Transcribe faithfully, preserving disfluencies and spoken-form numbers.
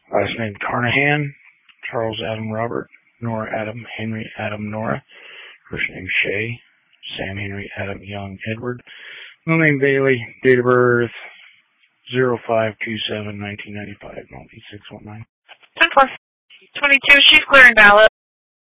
Last name Carnahan, Charles Adam Robert, Nora Adam Henry Adam Nora. First name Shay, Sam Henry Adam Young Edward. Middle name Bailey. Date of birth zero five two seven nineteen ninety five. No, eight six one nine. ten plus twenty-two. She's clearing ballot.